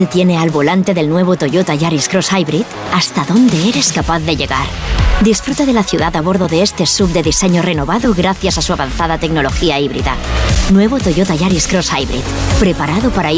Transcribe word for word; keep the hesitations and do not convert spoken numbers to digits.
Tiene al volante del nuevo Toyota Yaris Cross Hybrid hasta dónde eres capaz de llegar. Disfruta de la ciudad a bordo de este S U V de diseño renovado gracias a su avanzada tecnología híbrida. Nuevo Toyota Yaris Cross Hybrid, preparado para ir